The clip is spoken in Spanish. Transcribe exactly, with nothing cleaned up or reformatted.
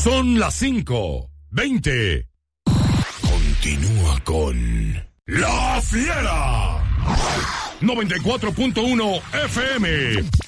Son las cinco, veinte. Continúa con La Fiera. noventa y cuatro punto uno F M.